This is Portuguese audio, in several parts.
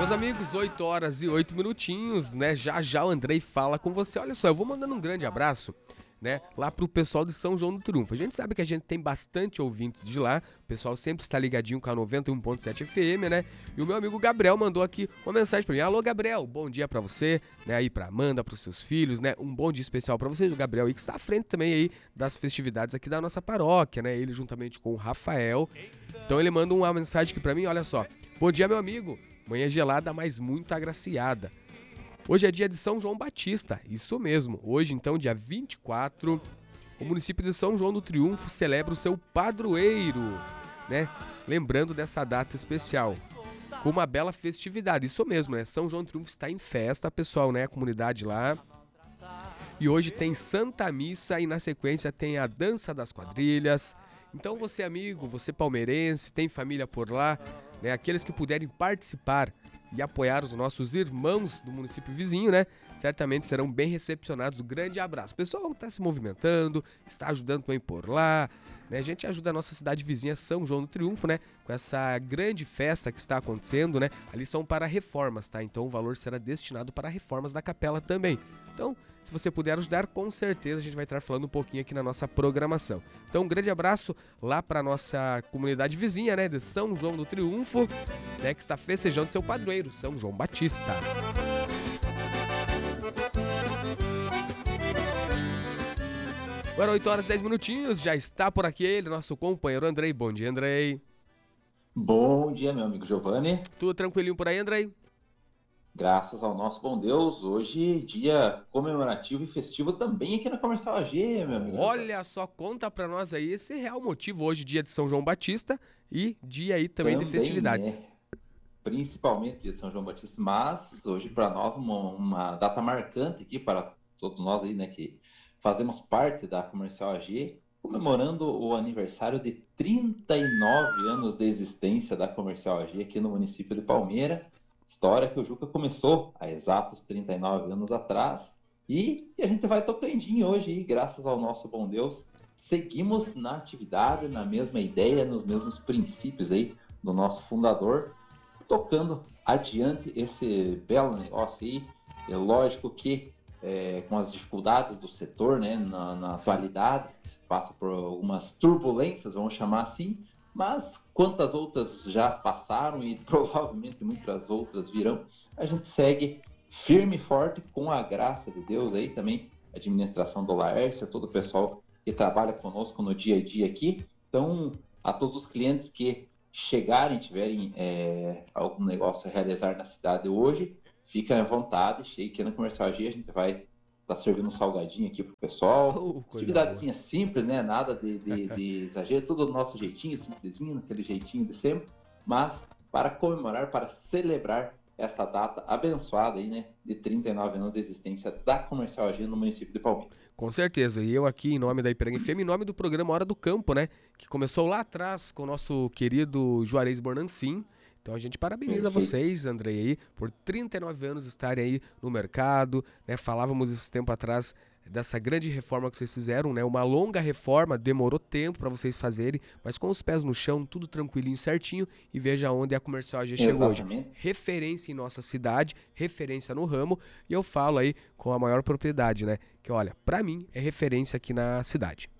Meus amigos, 8 horas e 8 minutinhos, né? Já já o Andrei fala com você. Olha só, eu vou mandando um grande abraço, né? Lá pro pessoal de São João do Triunfo. A gente sabe que a gente tem bastante ouvintes de lá. O pessoal sempre está ligadinho com a 91.7 FM, né? E o meu amigo Gabriel mandou aqui uma mensagem pra mim. Alô, Gabriel, bom dia pra você, né? Aí pra Amanda, pros seus filhos, né? Um bom dia especial pra vocês. O Gabriel aí que está à frente também aí das festividades aqui da nossa paróquia, né? Ele juntamente com o Rafael. Então ele manda uma mensagem aqui pra mim, olha só. Bom dia, meu amigo. Manhã gelada, mas muito agraciada. Hoje é dia de São João Batista, isso mesmo. Hoje, então, dia 24, o município de São João do Triunfo celebra o seu padroeiro, né? Lembrando dessa data especial, com uma bela festividade, isso mesmo, né? São João do Triunfo está em festa, pessoal, né? A comunidade lá. E hoje tem Santa Missa e na sequência tem a Dança das Quadrilhas. Então você, amigo, você palmeirense, tem família por lá, né? Aqueles que puderem participar e apoiar os nossos irmãos do município vizinho, né? Certamente serão bem recepcionados. Um grande abraço. O pessoal está se movimentando, está ajudando também por lá, né? A gente ajuda a nossa cidade vizinha São João do Triunfo, né? Com essa grande festa que está acontecendo, né? Ali são para reformas, tá? Então o valor será destinado para reformas da capela também. Então, se você puder ajudar, com certeza a gente vai estar falando um pouquinho aqui na nossa programação. Então, um grande abraço lá para nossa comunidade vizinha, né, de São João do Triunfo, né, que está festejando seu padroeiro, São João Batista. Agora 8 horas e 10 minutinhos, já está por aqui ele, nosso companheiro Andrei. Bom dia, Andrei. Bom dia, meu amigo Giovanni. Tudo tranquilinho por aí, Andrei? Graças ao nosso bom Deus, hoje dia comemorativo e festivo também aqui na Comercial AG, meu amigo Giovanni. Olha só, conta pra nós aí esse real motivo hoje, dia de São João Batista e dia aí também de festividades. Principalmente dia de São João Batista, mas hoje para nós uma data marcante aqui para todos nós aí, né, que fazemos parte da Comercial AG, comemorando o aniversário de 39 anos de existência da Comercial AG aqui no município de Palmeira. História que o Juca começou há exatos 39 anos atrás e a gente vai tocandinho hoje, e graças ao nosso bom Deus, seguimos na atividade, na mesma ideia, nos mesmos princípios aí do nosso fundador, tocando adiante esse belo negócio aí. É lógico que com as dificuldades do setor, né, na atualidade, passa por algumas turbulências, vamos chamar assim, mas quantas outras já passaram e provavelmente muitas outras virão, a gente segue firme e forte com a graça de Deus aí também, a administração do Laércio, todo o pessoal que trabalha conosco no dia a dia aqui. Então, a todos os clientes que chegarem, tiverem algum negócio a realizar na cidade hoje, fiquem à vontade, chegue aqui na Comercial AG, a gente vai tá servindo um salgadinho aqui pro pessoal. Atividadezinha simples, né? Nada de exagero, tudo do nosso jeitinho, simplesinho, aquele jeitinho de sempre. Mas para comemorar, para celebrar essa data abençoada aí, né? De 39 anos de existência da Comercial AG no município de Palmeiras. Com certeza, e eu aqui em nome da Ipiranga FM, em nome do programa Hora do Campo, né? Que começou lá atrás com o nosso querido Juarez Bornancin. Então a gente parabeniza vocês, Andrei, aí, por 39 anos estarem aí no mercado, né? Falávamos esse tempo atrás dessa grande reforma que vocês fizeram, né? Uma longa reforma, demorou tempo para vocês fazerem, mas com os pés no chão, tudo tranquilinho, certinho, e veja onde a Comercial AG chegou hoje. Referência em nossa cidade, referência no ramo, e eu falo aí com a maior propriedade, né? Que olha, para mim é referência aqui na cidade.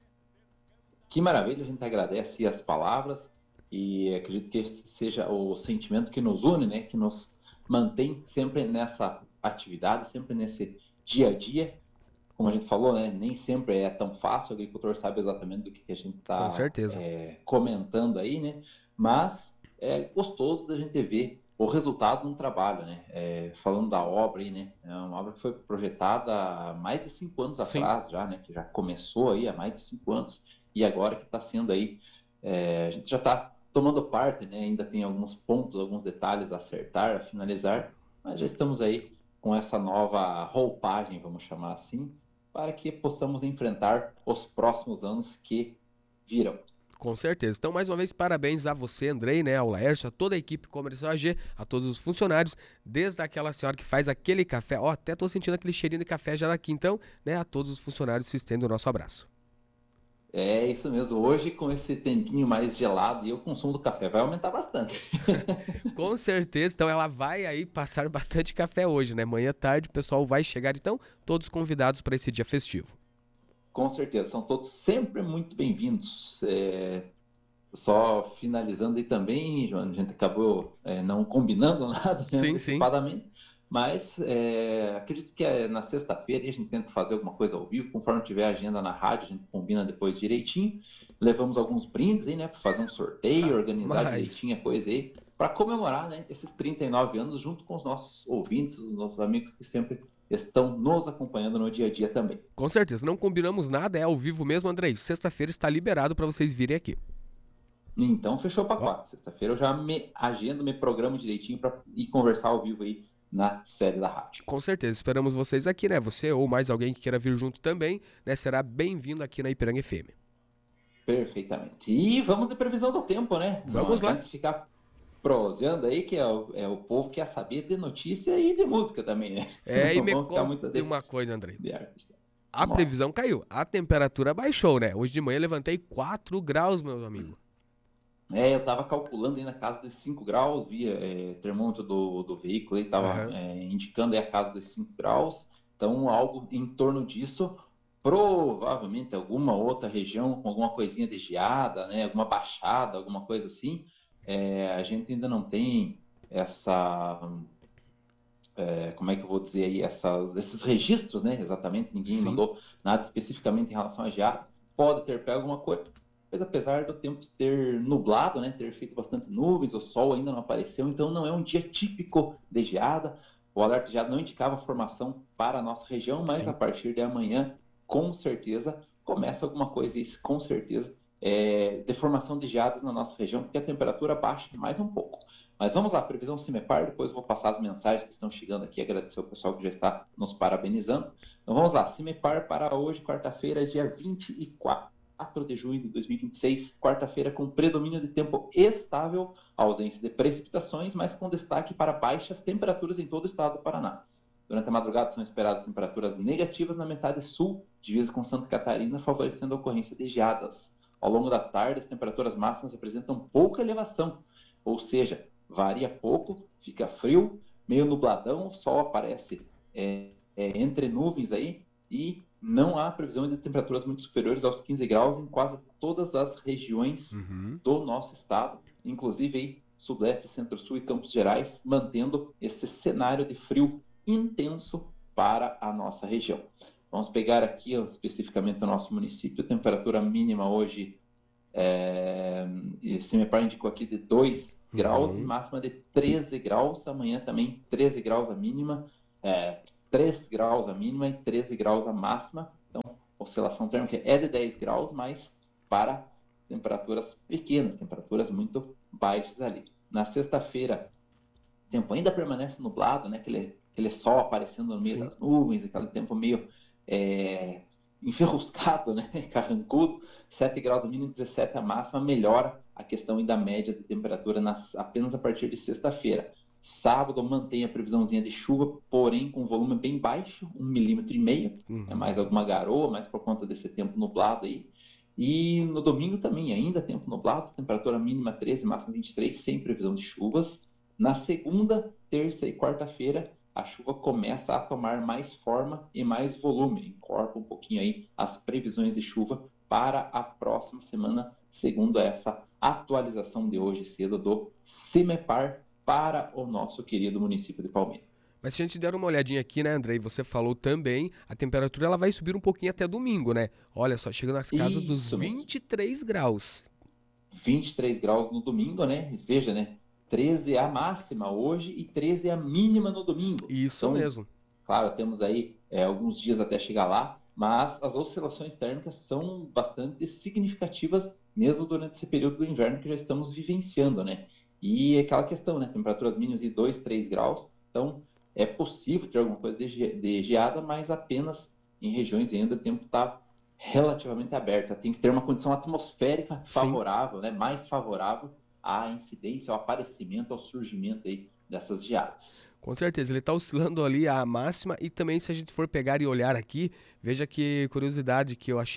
Que maravilha, a gente agradece as palavras. E acredito que esse seja o sentimento que nos une, né? Que nos mantém sempre nessa atividade, sempre nesse dia a dia. Como a gente falou, né? Nem sempre é tão fácil, o agricultor sabe exatamente do que a gente está comentando aí, né? Mas é gostoso da gente ver o resultado no trabalho, né? Falando da obra aí, né? É uma obra que foi projetada há mais de 5 anos atrás já, né? Que já começou aí há mais de 5 anos e agora que está sendo aí, a gente já está tomando parte, né? Ainda tem alguns pontos, alguns detalhes a acertar, a finalizar, mas já estamos aí com essa nova roupagem, vamos chamar assim, para que possamos enfrentar os próximos anos que virão. Com certeza. Então, mais uma vez, parabéns a você, Andrei, né, ao Laércio, a toda a equipe Comercial AG, a todos os funcionários, desde aquela senhora que faz aquele café, até tô sentindo aquele cheirinho de café já daqui, então, né, a todos os funcionários se estende o nosso abraço. É isso mesmo. Hoje, com esse tempinho mais gelado, e o consumo do café vai aumentar bastante. Com certeza, então ela vai aí passar bastante café hoje, né? Manhã, tarde, o pessoal vai chegar, então, todos convidados para esse dia festivo. Com certeza, são todos sempre muito bem-vindos. Só finalizando aí também, Joana, a gente acabou não combinando nada Sim, sim. antecipadamente, mas acredito que na sexta-feira a gente tenta fazer alguma coisa ao vivo, conforme tiver a agenda na rádio, a gente combina depois direitinho. Levamos alguns brindes aí, né, para fazer um sorteio, Ah, organizar mas, direitinho a coisa aí, para comemorar, né, esses 39 anos junto com os nossos ouvintes, os nossos amigos que sempre estão nos acompanhando no dia a dia também. com certeza, não combinamos nada, é ao vivo mesmo, Andrei. Sexta-feira está liberado para vocês virem aqui. Então fechou o Ó, pacote. Sexta-feira eu já me agendo, me programo direitinho para ir conversar ao vivo aí na série da rádio. com certeza, esperamos vocês aqui, né? Você ou mais alguém que queira vir junto também, né? Será bem-vindo aqui na Ipiranga FM. Perfeitamente. E vamos de previsão do tempo, né? Não Vamos lá. adianta ficar proseando aí, que o povo quer saber de notícia e de música também, né? É, e Não me vamos ficar muito conte uma coisa, Andrei. de artista. A Vamos lá. previsão caiu, a temperatura baixou, né? Hoje de manhã eu levantei 4 graus, meu amigo. Eu estava calculando aí na casa dos 5 graus, via termômetro do veículo, estava Aham. indicando aí a casa dos 5 graus. Então, algo em torno disso, provavelmente alguma outra região com alguma coisinha de geada, né, alguma baixada, alguma coisa assim. A gente ainda não tem essa, como é que eu vou dizer aí, esses registros, né, exatamente, ninguém Sim. mandou nada especificamente em relação a geada. Pode ter pego alguma coisa, mas apesar do tempo ter nublado, né, ter feito bastante nuvens, o sol ainda não apareceu, então não é um dia típico de geada. O alerta de geada não indicava formação para a nossa região, mas a Sim. partir de amanhã, com certeza, começa alguma coisa, isso com certeza, de formação de geadas na nossa região, porque a temperatura baixa mais um pouco. Mas vamos lá, previsão CIMEPAR, depois eu vou passar as mensagens que estão chegando aqui, agradecer ao pessoal que já está nos parabenizando. Então vamos lá, CIMEPAR para hoje, quarta-feira, dia 24 de junho de 2026, quarta-feira com predomínio de tempo estável, ausência de precipitações, mas com destaque para baixas temperaturas em todo o estado do Paraná. Durante a madrugada são esperadas temperaturas negativas na metade sul, divisa com Santa Catarina, favorecendo a ocorrência de geadas. Ao longo da tarde, as temperaturas máximas apresentam pouca elevação, ou seja, varia pouco, fica frio, meio nubladão, o sol aparece entre nuvens aí e não há previsão de temperaturas muito superiores aos 15 graus em quase todas as regiões Uhum. do nosso estado, inclusive aí Sudeste, Centro-Sul e Campos Gerais, mantendo esse cenário de frio intenso para a nossa região. Vamos pegar aqui especificamente o nosso município, a temperatura mínima hoje esse MEPAR indicou aqui de 2 graus e Uhum. máxima de 13 graus. Amanhã também 13 graus a mínima, 3 graus a mínima e 13 graus a máxima. Então, oscilação térmica é de 10 graus, mas para temperaturas pequenas, temperaturas muito baixas ali. Na sexta-feira, o tempo ainda permanece nublado, né? Aquele sol aparecendo no meio Sim. das nuvens, aquele tempo meio enferruscado, né? Carrancudo, 7 graus a mínima, 17 a máxima, melhora a questão da média de temperatura apenas a partir de sexta-feira. Sábado mantém a previsãozinha de chuva, porém com volume bem baixo, 1,5 mm, Uhum. mais alguma garoa, mais por conta desse tempo nublado aí. E no domingo também, ainda tempo nublado, temperatura mínima 13, máxima 23, sem previsão de chuvas. Na segunda, terça e quarta-feira, a chuva começa a tomar mais forma e mais volume, encorpa um pouquinho aí as previsões de chuva para a próxima semana, segundo essa atualização de hoje cedo do CIMEPAR para o nosso querido município de Palmeira. Mas se a gente der uma olhadinha aqui, né, Andrei? Você falou também, a temperatura ela vai subir um pouquinho até domingo, né? Olha só, chega nas casas dos Isso mesmo. 23 graus. 23 graus no domingo, né? Veja, né? 13 é a máxima hoje e 13 é a mínima no domingo. Isso Então, mesmo. claro, temos aí alguns dias até chegar lá, mas as oscilações térmicas são bastante significativas, mesmo durante esse período do inverno que já estamos vivenciando, né? E aquela questão, né? Temperaturas mínimas de 2, 3 graus. Então, é possível ter alguma coisa de geada, mas apenas em regiões ainda o tempo está relativamente aberta. Tem que ter uma condição atmosférica Sim. favorável, né? Mais favorável à incidência, ao aparecimento, ao surgimento aí dessas geadas. Com certeza, ele está oscilando ali a máxima e também se a gente for pegar e olhar aqui, veja que curiosidade que eu achei.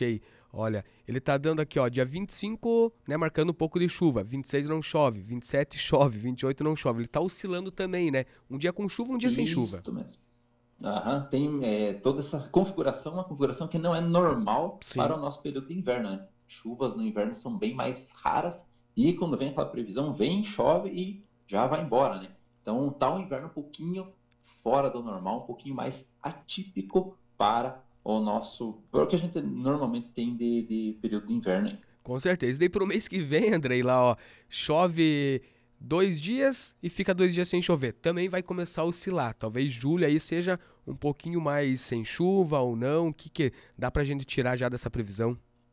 Olha, ele tá dando aqui, ó, dia 25, né, marcando um pouco de chuva. 26 não chove, 27 chove, 28 não chove. Ele tá oscilando também, né? Um dia com chuva, um dia sem chuva. Isso mesmo. Aham, tem toda essa configuração, uma configuração que não é normal para Sim, o nosso período de inverno, né? Chuvas no inverno são bem mais raras e quando vem aquela previsão, vem, chove e já vai embora, né? Então tá um inverno um pouquinho fora do normal, um pouquinho mais atípico para o que a gente normalmente tem de período de inverno, hein? com certeza. E daí pro mês que vem, Andrei, lá, ó, chove 2 dias e fica 2 dias sem chover. Também vai começar a oscilar. Talvez julho aí seja um pouquinho mais sem chuva ou não. O que que dá pra gente tirar já dessa previsão?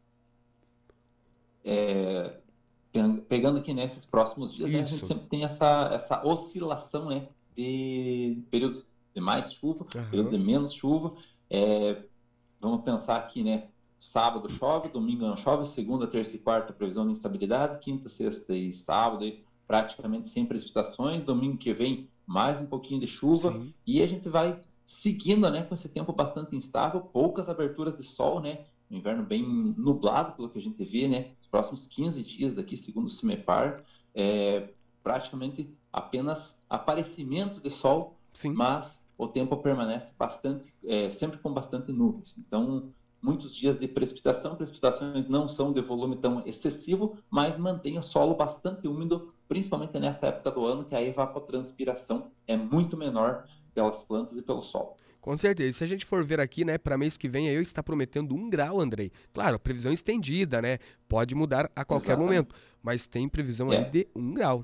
Pegando aqui nesses próximos dias, né, a gente Isso. sempre tem essa oscilação, né, de períodos de mais chuva, períodos Aham. de menos chuva. É, vamos pensar aqui, né, sábado chove, domingo não chove, segunda, terça e quarta previsão de instabilidade, quinta, sexta e sábado praticamente sem precipitações, domingo que vem mais um pouquinho de chuva Sim. e a gente vai seguindo, né, com esse tempo bastante instável, poucas aberturas de sol, né, um inverno bem nublado, pelo que a gente vê, né? Os próximos 15 dias aqui, segundo o CIMEPAR, praticamente apenas aparecimento de sol, Sim. mas o tempo permanece bastante, sempre com bastante nuvens. Então, muitos dias de precipitação, precipitações não são de volume tão excessivo, mas mantém o solo bastante úmido, principalmente nesta época do ano, que a evapotranspiração é muito menor pelas plantas e pelo sol. Com certeza. E se a gente for ver aqui, né, para mês que vem, aí está prometendo 1 grau, Andrei. Claro, previsão estendida, né? Pode mudar a qualquer Exatamente. momento, mas tem previsão aí É, de 1 grau.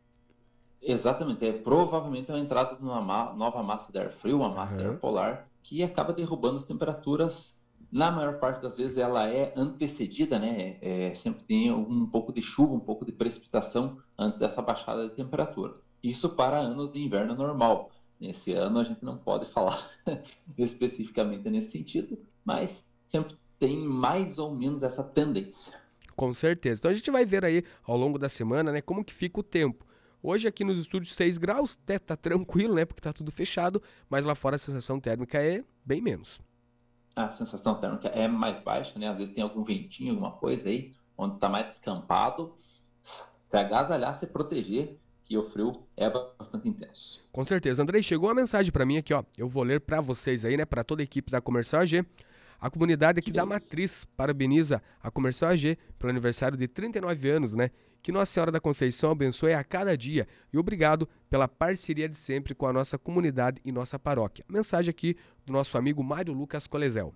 Exatamente, provavelmente é a entrada de uma nova massa de ar frio, uma massa de ar Aham. polar, que acaba derrubando as temperaturas. Na maior parte das vezes ela é antecedida, né? Sempre tem um pouco de chuva, um pouco de precipitação antes dessa baixada de temperatura. Isso para anos de inverno normal. Nesse ano a gente não pode falar especificamente nesse sentido, mas sempre tem mais ou menos essa tendência. Com certeza. Então a gente vai ver aí ao longo da semana, né, como que fica o tempo. Hoje aqui nos estúdios 6 graus, até tá tranquilo, né, porque tá tudo fechado, mas lá fora a sensação térmica é bem menos. A sensação térmica é mais baixa, né? Às vezes tem algum ventinho, alguma coisa aí, onde está mais descampado. Se agasalhar, se proteger, que o frio é bastante intenso. Com certeza. Andrei, chegou uma mensagem para mim aqui, ó. Eu vou ler para vocês aí, né, para toda a equipe da Comercial AG. A comunidade Que aqui da beleza. Matriz parabeniza a Comercial AG pelo aniversário de 39 anos, né? Que Nossa Senhora da Conceição abençoe a cada dia e obrigado pela parceria de sempre com a nossa comunidade e nossa paróquia. Mensagem aqui do nosso amigo Mário Lucas Colezel.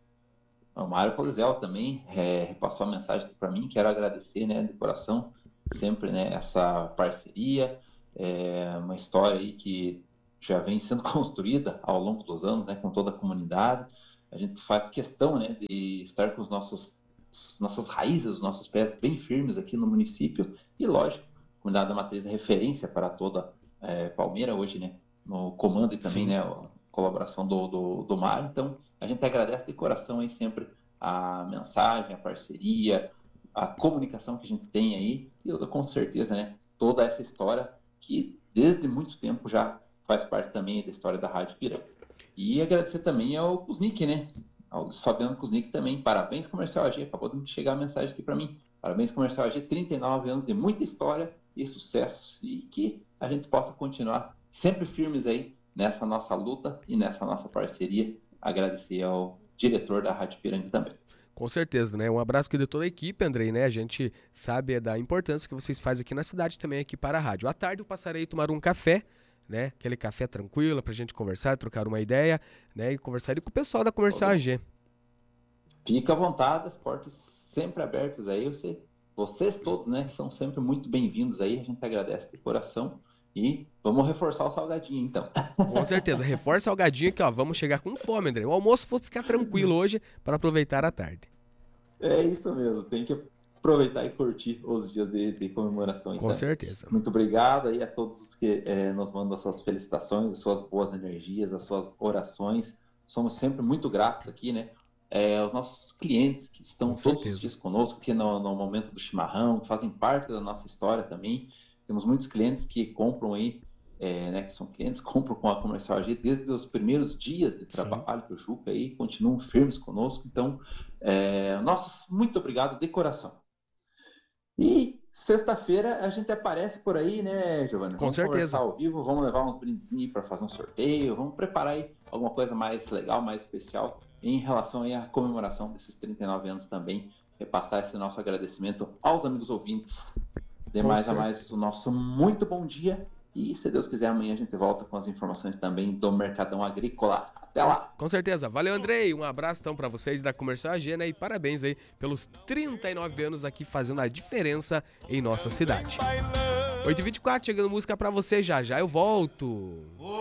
O Mário Polizel também repassou a mensagem para mim. Quero agradecer, né, de coração, sempre, né, essa parceria. Uma história aí que já vem sendo construída ao longo dos anos, né, com toda a comunidade. A gente faz questão, né, de estar com nossas raízes, os nossos pés bem firmes aqui no município. E, lógico, a comunidade da Matriz é referência para toda Palmeira hoje, né, no comando e também, Sim, né, a colaboração do Mário. Então, a gente agradece de coração aí sempre a mensagem, a parceria, a comunicação que a gente tem aí e com certeza, né, toda essa história que desde muito tempo já faz parte também da história da Rádio Piranga. E agradecer também ao Kuznick, né, ao Luiz Fabiano Kuznick também. Parabéns, Comercial AG, acabou de chegar a mensagem aqui para mim. Parabéns, Comercial AG, 39 anos de muita história e sucesso e que a gente possa continuar sempre firmes aí nessa nossa luta e nessa nossa parceria. Agradecer ao diretor da Rádio Piranga também. com certeza, né? Um abraço aqui de toda a equipe, Andrei, né? A gente sabe da importância que vocês fazem aqui na cidade também aqui para a rádio. À tarde eu passarei a tomar um café, né? Aquele café tranquilo pra gente conversar, trocar uma ideia, né? E conversar com o pessoal da Comercial AG. Fica à vontade, as portas sempre abertas aí. Vocês todos, né, são sempre muito bem-vindos aí. A gente agradece de coração e vamos reforçar o salgadinho, então. Com certeza, reforça o salgadinho aqui, ó. Vamos chegar com fome, Andrei. O almoço vou ficar tranquilo hoje para aproveitar a tarde. É isso mesmo, tem que aproveitar e curtir os dias de comemoração aí Com também. certeza. Muito obrigado aí a todos os que nos mandam as suas felicitações, as suas boas energias, as suas orações. Somos sempre muito gratos aqui, né? Os nossos clientes que estão Com todos os certeza. dias conosco aqui no momento do chimarrão, que fazem parte da nossa história também. Temos muitos clientes que compram aí né, que são clientes, compram com a Comercial AG desde os primeiros dias de trabalho do Juca aí, continuam firmes conosco. Então, muito obrigado de coração. E sexta-feira a gente aparece por aí, né, Giovanni? Com certeza. Conversar ao vivo, vamos levar uns brindezinhos para fazer um sorteio, vamos preparar aí alguma coisa mais legal, mais especial em relação aí à comemoração desses 39 anos também. Repassar esse nosso agradecimento aos amigos ouvintes. De mais a mais o nosso muito bom dia. E, se Deus quiser, amanhã a gente volta com as informações também do Mercadão Agrícola. Até lá! Com certeza. Valeu, Andrei. Um abraço então pra vocês da Comercial AG, né? E parabéns aí pelos 39 anos aqui fazendo a diferença em nossa cidade. 8h24, chegando música pra você já. Já eu volto.